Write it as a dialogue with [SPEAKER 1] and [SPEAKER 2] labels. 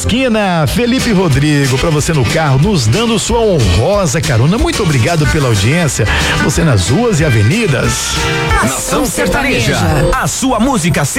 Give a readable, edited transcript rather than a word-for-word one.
[SPEAKER 1] esquina. Felipe Rodrigo, pra você no carro, nos dando sua honrosa carona. Muito obrigado pela audiência. Você nas ruas e avenidas.
[SPEAKER 2] Nação Sertaneja, a sua música